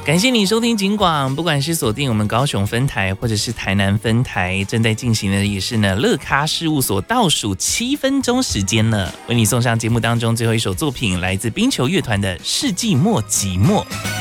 感谢你收听警广，不管是锁定我们高雄分台或者是台南分台，正在进行的也是呢乐咖事务所倒数7分钟时间了，为你送上节目当中最后一首作品，来自冰球乐团的《世纪末寂寞》。